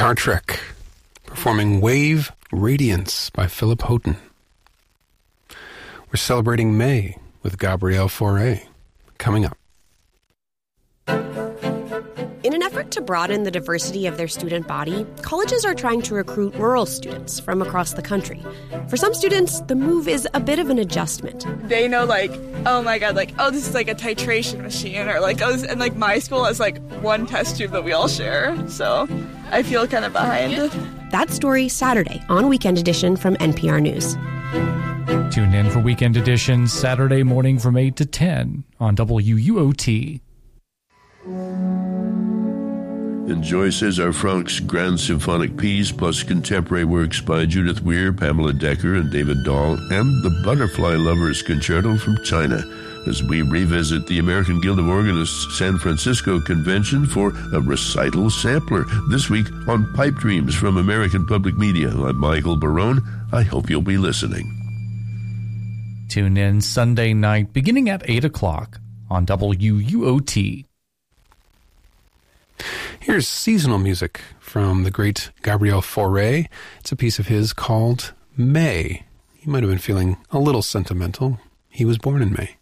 Guitar Trick, performing Wave Radiance by Philip Houghton. We're celebrating May with Gabrielle Fauré. Coming up. In an effort to broaden the diversity of their student body, colleges are trying to recruit rural students from across the country. For some students, the move is a bit of an adjustment. They know, like, oh my god, like, oh, this is like a titration machine, or like, oh, and like my school has like one test tube that we all share, so I feel kind of behind. That story Saturday on Weekend Edition from NPR News. Tune in for Weekend Edition Saturday morning from 8 to 10 on WUOT. Enjoy César Franck's Grand Symphonic Piece, plus contemporary works by Judith Weir, Pamela Decker, and David Dahl, and the Butterfly Lovers Concerto from China, as we revisit the American Guild of Organists San Francisco Convention for a recital sampler. This week on Pipe Dreams from American Public Media. I'm Michael Barone. I hope you'll be listening. Tune in Sunday night beginning at 8 o'clock on WUOT. Here's seasonal music from the great Gabrielle Fauré. It's a piece of his called May. He might have been feeling a little sentimental. He was born in May.